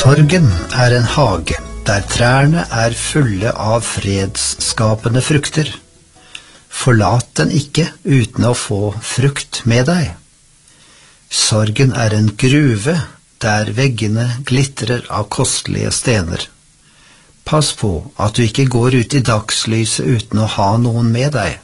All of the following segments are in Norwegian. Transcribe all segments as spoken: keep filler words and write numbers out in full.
Sorgen er en hage der trærne er fulle av fredsskapende frukter. Forlat den ikke uten å få frukt med deg. Sorgen er en gruve der veggene glitrer av kostelige stener. Pass på at du ikke går ut i dagslyset uten å ha noen med deg.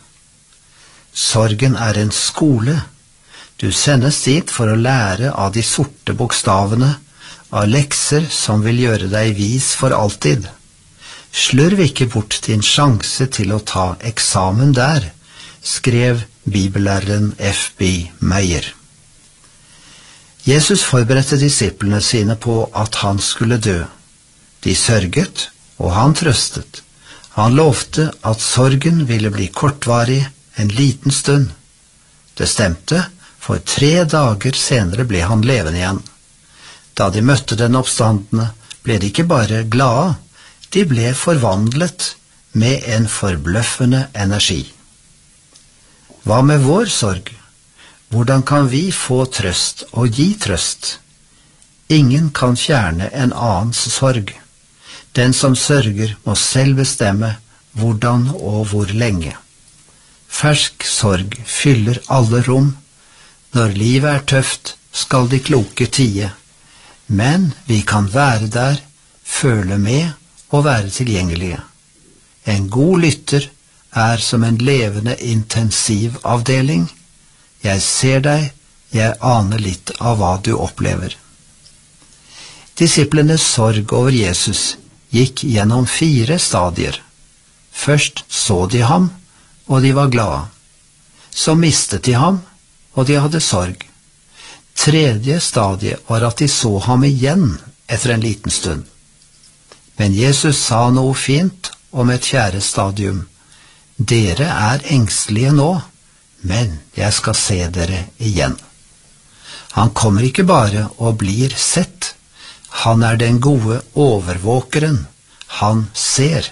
Sorgen er en skole. Du sendes dit for å lære av de sorte bokstavene, av lekser som vil gjøre deg vis for alltid. Slurv ikke bort din sjanse til å ta eksamen der, skrev bibellæreren F B Meyer. Jesus forberedte disiplene sine på at han skulle dø. De sørget, og han trøstet. Han lovte at sorgen ville bli kortvarig, en liten stund. Det stemte, for tre dager senere ble han levende igjen. Da de møtte den oppstandende, ble de ikke bare glade, de ble forvandlet med en forbløffende energi. Hva med vår sorg? Hvordan kan vi få trøst og gi trøst? Ingen kan fjerne en annens sorg. Den som sørger må selv bestemme hvordan og hvor lenge. Fersk sorg fyller alle rom. Når livet er tøft, skal de kloke tie. Men vi kan være der, føle med og være tilgjengelige. En god lytter er som en levende intensivavdeling. Jeg ser deg, jeg aner litt av hva du opplever. Disiplenes sorg over Jesus gikk gjennom fire stadier. Først så de ham, og de var glade. Så mistet de ham, og de hadde sorg. Tredje stadiet var at de så ham igjen etter en liten stund. Men Jesus sa noe fint om et fjerde stadium. Dere er engstelige nå, men jeg skal se dere igjen. Han kommer ikke bare og blir sett. Han er den gode overvåkeren. Han ser.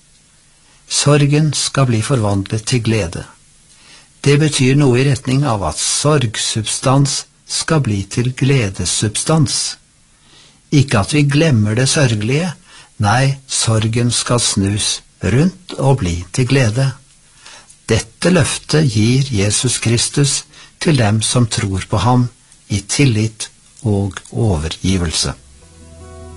Sorgen skal bli forvandlet til glede. Det betyr noe i retning av at sorgsubstans skal bli til gledessubstans. Ikke at vi glemmer det sørgelige, nei, sorgen skal snus rundt og bli til glede. Dette løftet gir Jesus Kristus til dem som tror på ham i tillit og overgivelse.